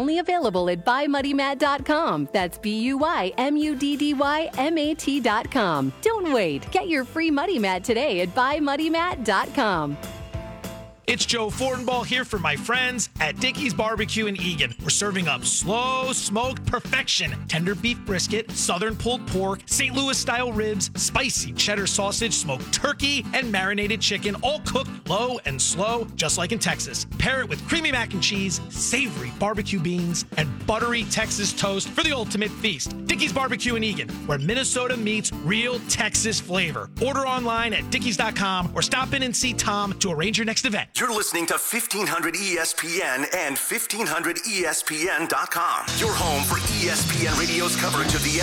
only available at buymuddymat.com. That's BUYMUDDYMAT.com. Don't wait. Get your free Muddy Mat today at buymuddymat.com. It's Joe Fortenbaugh here for my friends at Dickey's Barbecue in Eagan. We're serving up slow smoked perfection, tender beef brisket, southern pulled pork, St. Louis style ribs, spicy cheddar sausage, smoked turkey, and marinated chicken, all cooked low and slow, just like in Texas. Pair it with creamy mac and cheese, savory barbecue beans, and buttery Texas toast for the ultimate feast. Dickey's Barbecue in Eagan, where Minnesota meets real Texas flavor. Order online at dickeys.com or stop in and see Tom to arrange your next event. You're listening to 1500 ESPN and 1500ESPN.com. Your home for ESPN Radio's coverage of the